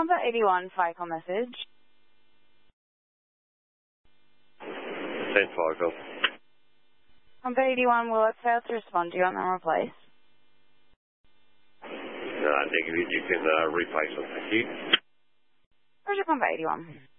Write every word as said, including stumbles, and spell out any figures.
Combat eighty-one, FICO message. Send FICO. Combat eighty-one, will it fail to respond? Do you want them replaced? Uh, negative, you can uh, replace them. Thank you. Roger, Combat eighty-one.